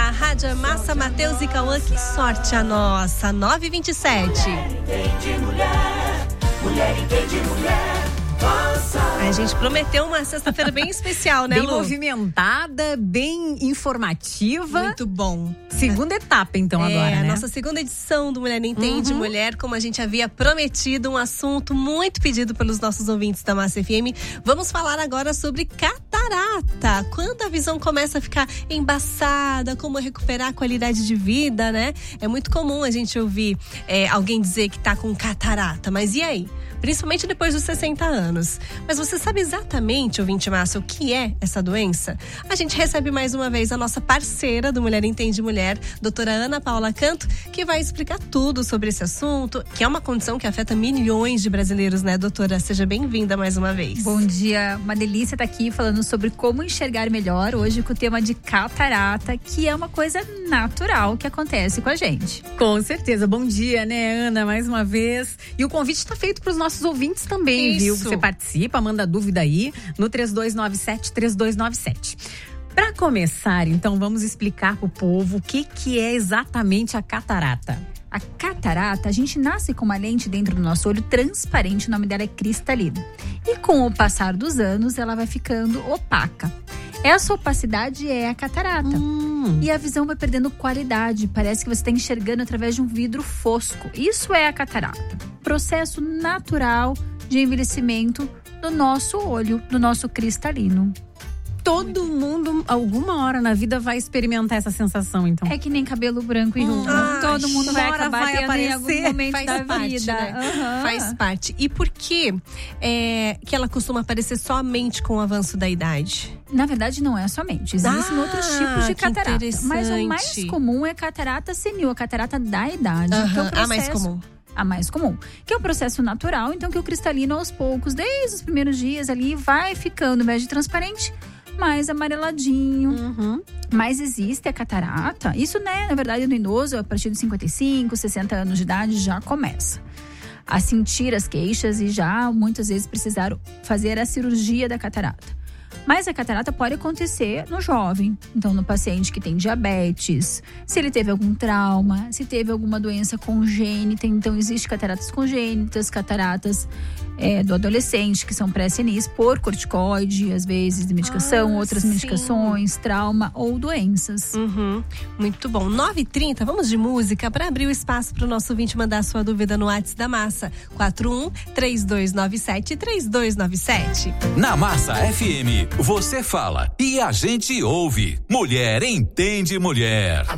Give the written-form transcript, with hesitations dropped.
na Rádio Massa, Matheus e Cauã, que sorte a nossa, 9h27. Mulher entende mulher. A gente prometeu uma sexta-feira bem especial, né, bem Lu? Movimentada, bem informativa. Muito bom. Segunda etapa, então, agora, né? A nossa segunda edição do Mulher Entende Mulher, como a gente havia prometido, um assunto muito pedido pelos nossos ouvintes da Massa FM. Vamos falar agora sobre catarata. Quando a visão começa a ficar embaçada, como recuperar a qualidade de vida, né? É muito comum a gente ouvir alguém dizer que tá com catarata, mas e aí? Principalmente depois dos 60 anos. Mas você sabe exatamente, ouvinte massa, o que é essa doença? A gente recebe mais uma vez a nossa parceira do Mulher Entende Mulher, doutora Ana Paula Canto, que vai explicar tudo sobre esse assunto, que é uma condição que afeta milhões de brasileiros, né, doutora? Seja bem-vinda mais uma vez. Bom dia, uma delícia estar aqui falando sobre como enxergar melhor, hoje com o tema de catarata, que é uma coisa natural que acontece com a gente. Com certeza. Bom dia, né, Ana, mais uma vez. E o convite está feito para os nossos ouvintes também, viu? Você participa, manda dúvida aí no 3297-3297. Para começar, então, vamos explicar pro povo o que é exatamente a catarata. A catarata, a gente nasce com uma lente dentro do nosso olho transparente, o nome dela é cristalino. E com o passar dos anos, ela vai ficando opaca. Essa opacidade é a catarata. E a visão vai perdendo qualidade. Parece que você está enxergando através de um vidro fosco. Isso é a catarata. Processo natural de envelhecimento do nosso olho, do nosso cristalino. Todo mundo, alguma hora na vida, vai experimentar essa sensação, então. É que nem cabelo branco e ruim. Todo mundo vai acabar tendo em algum momento da vida. Né? Faz parte. E por que que ela costuma aparecer somente com o avanço da idade? Na verdade, não é somente. Existem outros tipos de catarata. Mas o mais comum é catarata senil, a catarata da idade. Que é o processo, a mais comum. A mais comum, que é o processo natural, então que o cristalino aos poucos, desde os primeiros dias ali, vai ficando, ao invés de transparente, mais amareladinho. Mas existe a catarata, isso, né, na verdade, no idoso, a partir de 55, 60 anos de idade, já começa a sentir as queixas e já, muitas vezes, precisaram fazer a cirurgia da catarata. Mas a catarata pode acontecer no jovem, então no paciente que tem diabetes, se ele teve algum trauma, se teve alguma doença congênita. Então existe cataratas congênitas, cataratas do adolescente, que são pré-senis por corticoide, às vezes de medicação, outras medicações, trauma ou doenças. Muito bom. 9h30, vamos de música para abrir o espaço para o nosso ouvinte mandar sua dúvida no WhatsApp da Massa. 41-3297-3297. Na Massa FM, você fala e a gente ouve. Mulher Entende Mulher.